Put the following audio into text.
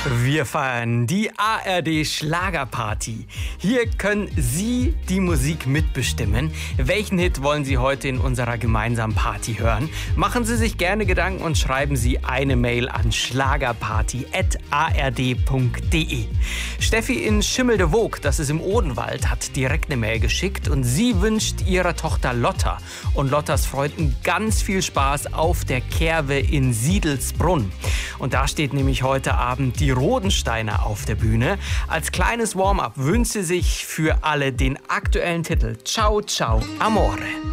Wir feiern die ARD Schlagerparty. Hier können Sie die Musik mitbestimmen. Welchen Hit wollen Sie heute in unserer gemeinsamen Party hören? Machen Sie sich gerne Gedanken und schreiben Sie eine Mail an schlagerparty@ard.de. Steffi in Schimmeldewoog, das ist im Odenwald, hat direkt eine Mail geschickt und sie wünscht ihrer Tochter Lotta und Lottas Freunden ganz viel Spaß auf der Kerwe in Siedelsbrunn. Und da steht nämlich heute Abend die Rodensteiner auf der Bühne. Als kleines Warm-up wünscht sie sich für alle den aktuellen Titel Ciao Ciao Amore.